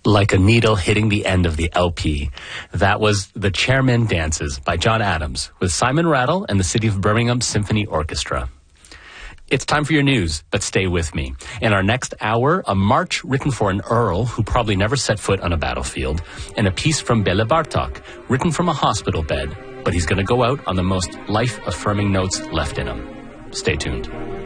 Like a needle hitting the end of the LP. That was The Chairman Dances by John Adams with Simon Rattle and the City of Birmingham Symphony Orchestra. It's time for your news, but stay with me. In our next hour, a march written for an earl who probably never set foot on a battlefield, and a piece from Bela Bartok, written from a hospital bed, but he's going to go out on the most life-affirming notes left in him. Stay tuned.